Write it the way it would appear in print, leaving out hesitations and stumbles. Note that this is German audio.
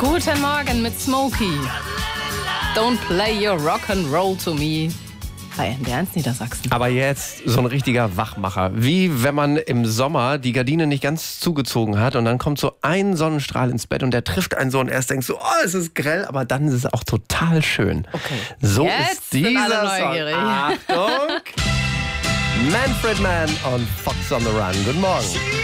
Guten Morgen mit Smokey. Don't play your rock and roll to me. Bei NDR 1 Niedersachsen. Aber jetzt so ein richtiger Wachmacher. Wie wenn man im Sommer die Gardine nicht ganz zugezogen hat und dann kommt so ein Sonnenstrahl ins Bett und der trifft einen so und erst denkst du, oh, es ist grell, aber dann ist es auch total schön. Okay. So Jetzt ist sind dieser alle Song. neugierig. Achtung! Manfred Mann und Fox on the Run. Guten Morgen.